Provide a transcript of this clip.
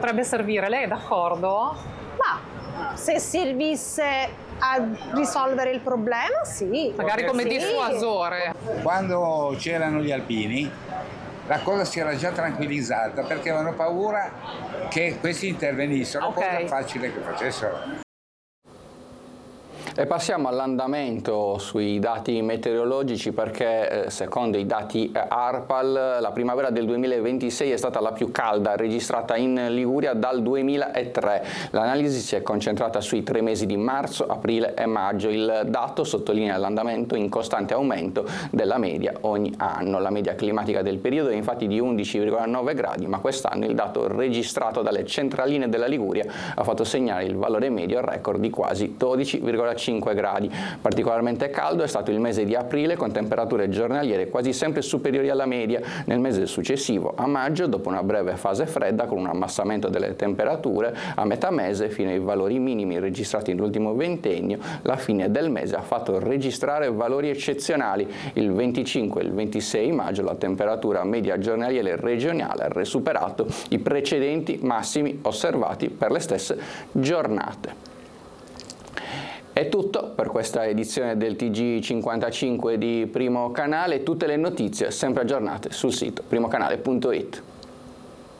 potrebbe servire, lei è d'accordo? Ma se servisse a risolvere il problema, sì. Magari come sì. dissuasore. Quando c'erano gli alpini, la cosa si era già tranquillizzata perché avevano paura che questi intervenissero, cosa facile che facessero. E passiamo all'andamento sui dati meteorologici perché secondo i dati ARPAL la primavera del 2026 è stata la più calda registrata in Liguria dal 2003. L'analisi si è concentrata sui 3 mesi di marzo, aprile e maggio. Il dato sottolinea l'andamento in costante aumento della media ogni anno. La media climatica del periodo è infatti di 11,9 gradi, ma quest'anno il dato registrato dalle centraline della Liguria ha fatto segnare il valore medio record di quasi 12,5 gradi. Particolarmente caldo è stato il mese di aprile con temperature giornaliere quasi sempre superiori alla media. Nel mese successivo, a maggio, dopo una breve fase fredda con un ammassamento delle temperature, a metà mese fino ai valori minimi registrati nell'ultimo ventennio, la fine del mese ha fatto registrare valori eccezionali. Il 25 e il 26 maggio la temperatura media giornaliere regionale ha superato i precedenti massimi osservati per le stesse giornate. È tutto per questa edizione del TG55 di Primo Canale. Tutte le notizie sempre aggiornate sul sito primocanale.it.